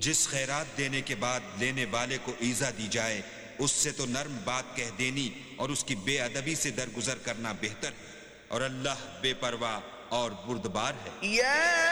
जिस खैरात देने के बाद लेने वाले को ईजा दी जाए, उससे तो नर्म बात कह देनी और उसकी बेअदबी से दरगुजर करना बेहतर है, और अल्लाह बेपरवाह और बुर्दबार है।